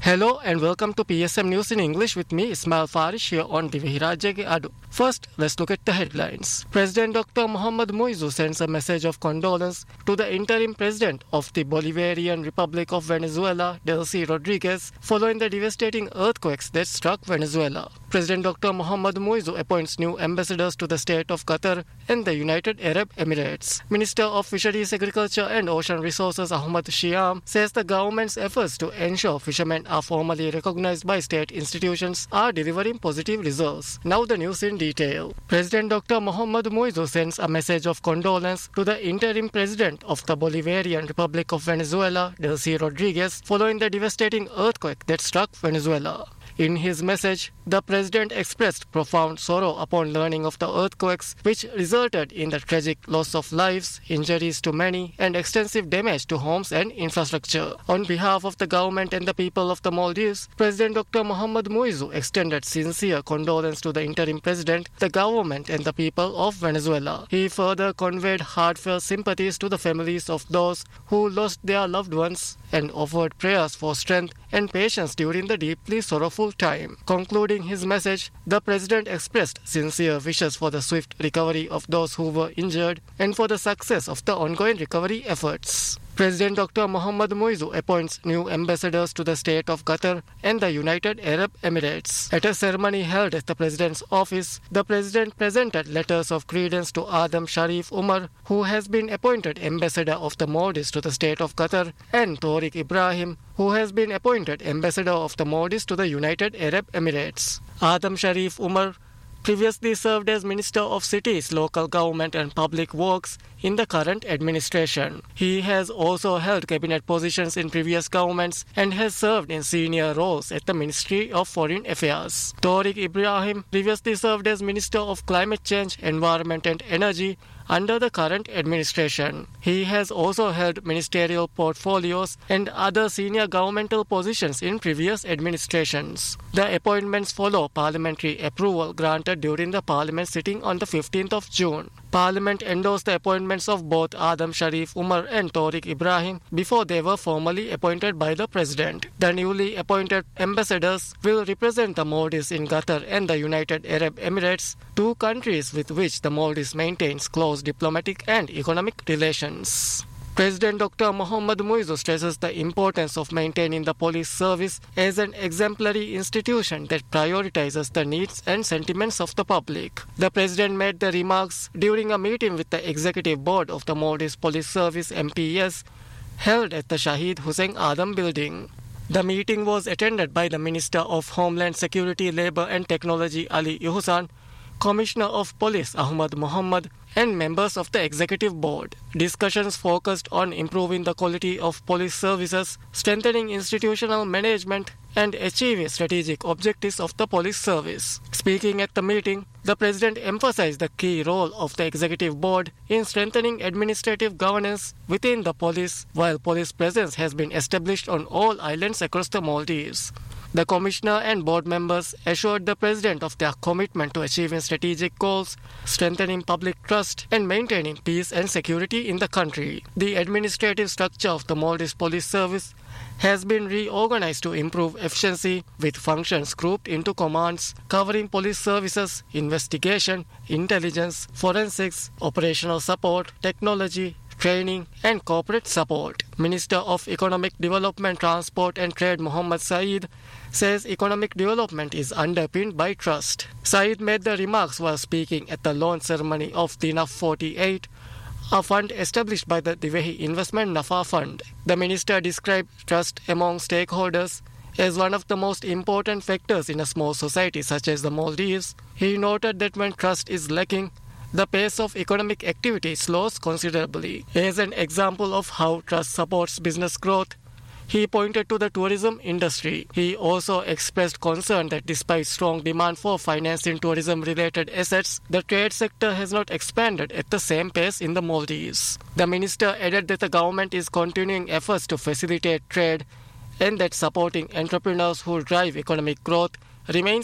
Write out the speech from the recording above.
Hello and welcome to PSM News in English with me, Ismail Farish, here on Divihirajege Adu. First, let's look at the headlines. President Dr. Mohamed Muizzu sends a message of condolence to the interim president of the Bolivarian Republic of Venezuela, Delcy Rodriguez, following the devastating earthquakes that struck Venezuela. President Dr. Mohamed Muizzu appoints new ambassadors to the state of Qatar and the United Arab Emirates. Minister of Fisheries, Agriculture and Ocean Resources Ahmad Shiam says the government's efforts to ensure fishermen are formally recognized by state institutions are delivering positive results. Now the news in detail. President Dr. Mohamed Muizzu sends a message of condolence to the interim president of the Bolivarian Republic of Venezuela, Delcy Rodriguez, following the devastating earthquake that struck Venezuela. In his message, the president expressed profound sorrow upon learning of the earthquakes, which resulted in the tragic loss of lives, injuries to many, and extensive damage to homes and infrastructure. On behalf of the government and the people of the Maldives, President Dr. Mohamed Muizzu extended sincere condolence to the interim president, the government, and the people of Venezuela. He further conveyed heartfelt sympathies to the families of those who lost their loved ones and offered prayers for strength and patience during the deeply sorrowful time. Concluding his message, the president expressed sincere wishes for the swift recovery of those who were injured and for the success of the ongoing recovery efforts. President Dr. Mohamed Muizzu appoints new ambassadors to the state of Qatar and the United Arab Emirates. At a ceremony held at the president's office, the president presented letters of credence to Adam Sharif Umar, who has been appointed ambassador of the Maldives to the state of Qatar, and Tariq Ibrahim, who has been appointed ambassador of the Maldives to the United Arab Emirates. Adam Sharif Umar previously served as Minister of Cities, Local Government and Public Works in the current administration. He has also held cabinet positions in previous governments and has served in senior roles at the Ministry of Foreign Affairs. Tariq Ibrahim previously served as Minister of Climate Change, Environment and Energy under the current administration. He has also held ministerial portfolios and other senior governmental positions in previous administrations. The appointments follow parliamentary approval granted during the parliament sitting on the 15th of June. Parliament endorsed the appointments of both Adam Sharif Umar and Tariq Ibrahim before they were formally appointed by the president. The newly appointed ambassadors will represent the Maldives in Qatar and the United Arab Emirates, two countries with which the Maldives maintains close diplomatic and economic relations. President Dr. Mohamed Muizzu stresses the importance of maintaining the police service as an exemplary institution that prioritizes the needs and sentiments of the public. The president made the remarks during a meeting with the executive board of the Maldives Police Service MPS held at the Shahid Hussein Adam building. The meeting was attended by the Minister of Homeland Security, Labour and Technology Ali Yuhsan, Commissioner of Police Ahmad Mohammed, and members of the executive board. Discussions focused on improving the quality of police services, strengthening institutional management, and achieving strategic objectives of the police service. Speaking at the meeting, the president emphasized the key role of the executive board in strengthening administrative governance within the police, while police presence has been established on all islands across the Maldives. The commissioner and board members assured the president of their commitment to achieving strategic goals, strengthening public trust, and maintaining peace and security in the country. The administrative structure of the Maldives Police Service has been reorganized to improve efficiency, with functions grouped into commands covering police services, investigation, intelligence, forensics, operational support, technology, training and corporate support. Minister of Economic Development, Transport and Trade Mohammad Saeed says economic development is underpinned by trust. Saeed made the remarks while speaking at the launch ceremony of the NAF 48, a fund established by the Divehi Investment Nafa Fund. The minister described trust among stakeholders as one of the most important factors in a small society such as the Maldives. He noted that when trust is lacking, the pace of economic activity slows considerably. As an example of how trust supports business growth, he pointed to the tourism industry. He also expressed concern that despite strong demand for financing tourism-related assets, the trade sector has not expanded at the same pace in the Maldives. The minister added that the government is continuing efforts to facilitate trade and that supporting entrepreneurs who drive economic growth remains